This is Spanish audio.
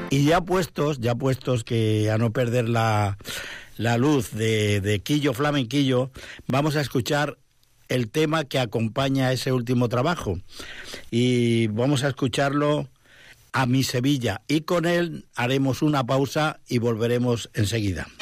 Y ya puestos que a no perder la luz de Quillo Flamenquillo, vamos a escuchar el tema que acompaña a ese último trabajo. Y vamos a escucharlo, A mi Sevilla. Y con él haremos una pausa y volveremos enseguida.